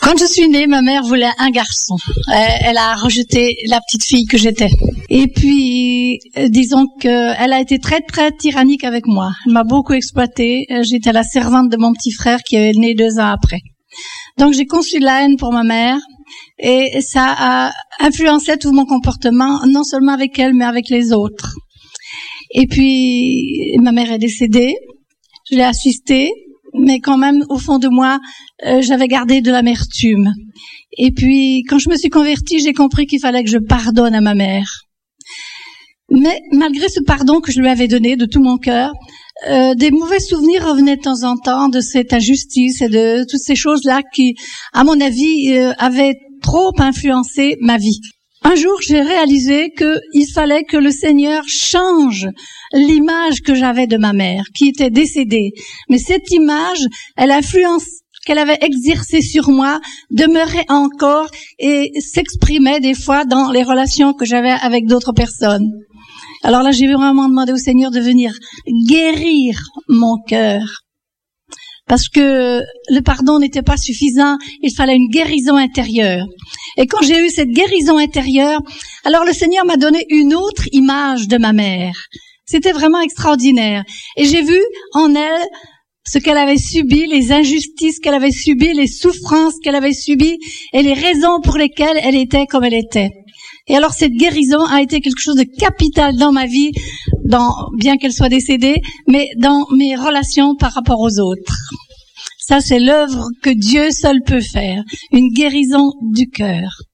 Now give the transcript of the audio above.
Quand je suis née, ma mère voulait un garçon. Elle a rejeté la petite fille que j'étais. Et puis, disons qu'elle a été très très tyrannique avec moi. Elle m'a beaucoup exploitée. J'étais la servante de mon petit frère qui est né 2 ans après. Donc j'ai conçu de la haine pour ma mère et ça a influencé tout mon comportement, non seulement avec elle mais avec les autres. Et puis, ma mère est décédée. Je l'ai assistée. Mais quand même, au fond de moi, j'avais gardé de l'amertume. Et puis, quand je me suis convertie, j'ai compris qu'il fallait que je pardonne à ma mère. Mais malgré ce pardon que je lui avais donné de tout mon cœur, des mauvais souvenirs revenaient de temps en temps de cette injustice et de toutes ces choses-là qui, à mon avis, avaient trop influencé ma vie. Un jour, j'ai réalisé qu'il fallait que le Seigneur change l'image que j'avais de ma mère, qui était décédée. Mais cette image, l'influence qu'elle avait exercée sur moi demeurait encore et s'exprimait des fois dans les relations que j'avais avec d'autres personnes. Alors là, j'ai vraiment demandé au Seigneur de venir guérir mon cœur. Parce que le pardon n'était pas suffisant, il fallait une guérison intérieure. Et quand j'ai eu cette guérison intérieure, alors le Seigneur m'a donné une autre image de ma mère. C'était vraiment extraordinaire. Et j'ai vu en elle ce qu'elle avait subi, les injustices qu'elle avait subies, les souffrances qu'elle avait subies et les raisons pour lesquelles elle était comme elle était. Et alors cette guérison a été quelque chose de capital dans ma vie, bien qu'elle soit décédée, mais dans mes relations par rapport aux autres. Ça, c'est l'œuvre que Dieu seul peut faire, une guérison du cœur.